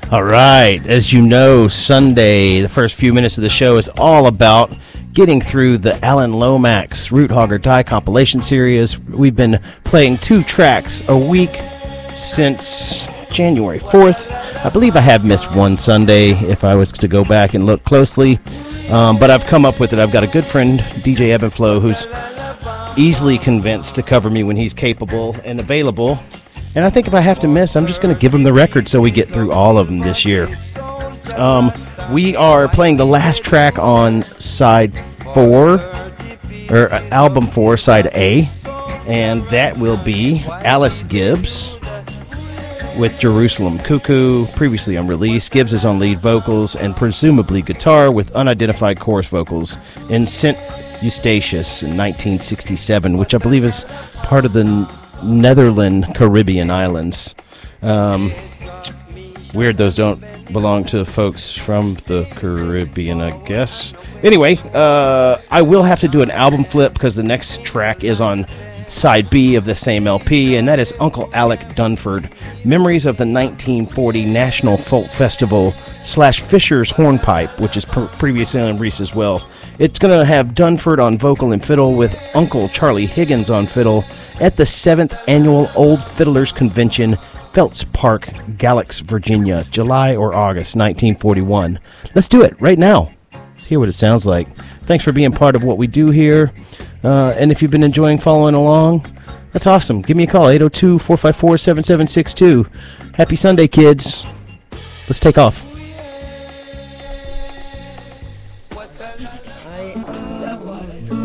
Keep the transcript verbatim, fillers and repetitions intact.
All right, as you know, Sunday, the first few minutes of the show is all about getting through the Alan Lomax Root Hog or Die compilation series. We've been playing two tracks a week since January fourth. I believe I have missed one Sunday if I was to go back and look closely, um, but I've come up with it. I've got a good friend, D J Evan Flow, who's easily convinced to cover me when he's capable and available. And I think if I have to miss, I'm just going to give him the record so we get through all of them this year. Um, we are playing the last track on side four, or album four, side A, and that will be Alice Gibbs with Jerusalem Cuckoo, previously unreleased. Gibbs is on lead vocals and presumably guitar with unidentified chorus vocals in Saint Eustatius in nineteen sixty-seven, which I believe is part of the Netherlands Caribbean islands. Um, weird those don't belong to folks from the Caribbean, I guess. Anyway, uh, I will have to do an album flip because the next track is on side B of the same L P, and that is Uncle Alec Dunford, Memories of the nineteen forty National Folk Festival slash Fisher's Hornpipe, which is pre- previously on Reese as well. It's going to have Dunford on vocal and fiddle with Uncle Charlie Higgins on fiddle at the seventh Annual Old Fiddlers Convention, Phelps Park, Galax, Virginia, July or August nineteen forty-one. Let's do it right now. Let's hear what it sounds like. Thanks for being part of what we do here. Uh, and if you've been enjoying following along, that's awesome. Give me a call, eight oh two, four five four, seven seven six two. Happy Sunday, kids. Let's take off.